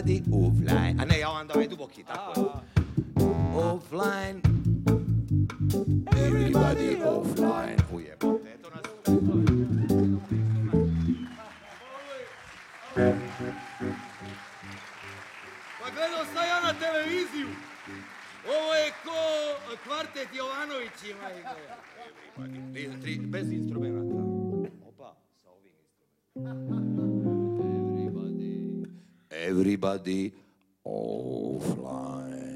Everybody offline. A ne, ja vam da ovaj duboki, tako je. Offline. Everybody offline. Ujebote, eto nas. Pa gledao sam ja na televiziju. Ovo je ko kvartet Jovanovićima. Bez instrumenta. Opa, sa ovim instrumentom. Everybody offline.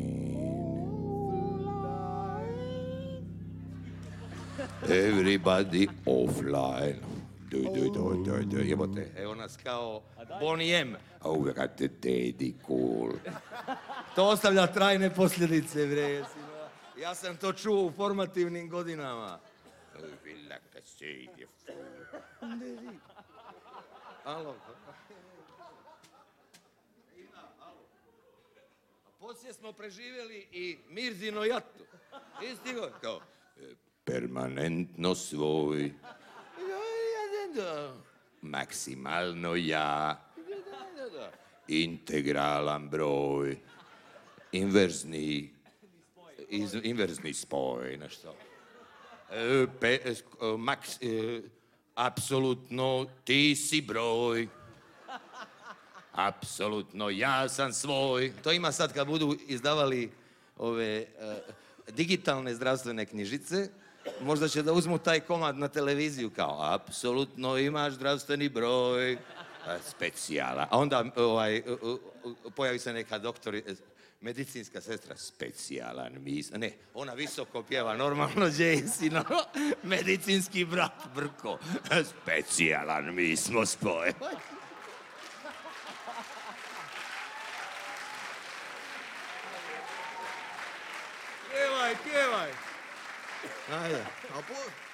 Everybody offline. Jebote, evo nas kao Bonnie M. Oh, we got the daddy cool. To ostavlja trajne posljedice, bre. Ja sam to čuo u formativnim godinama. We like to say the fool. Alo. Poslije smo preživjeli i Mirzino jatu. Istigo. Kao, permanentno svoj. Maksimalno ja. Integralan broj. Inverzni spoj, nešto. Apsolutno ti si broj. Apsolutno ja sam svoj. To ima sad kad budu izdavali ove digitalne zdravstvene knjižice, možda će da uzmu taj komad na televiziju kao apsolutno imaš zdravstveni broj. Specijala. A onda pojavi se neka medicinska sestra, specijalan ne, ona visoko pjeva, normalno Jason, medicinski brat Brko, Specijalan, mi smo spoj. Pjevaj. Ajde,